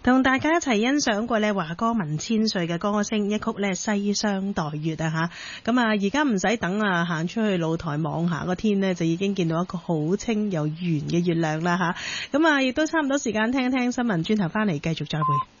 同大家一齊欣賞過咧華歌文千歲嘅歌聲，一曲咧西廂待月啊吓。咁啊，而家唔使等啊，行出去露台望下個天呢，就已經見到一個好清又圓嘅月亮啦吓。咁啊，亦都差唔多時間聽一聽新聞，轉頭翻嚟繼續再會。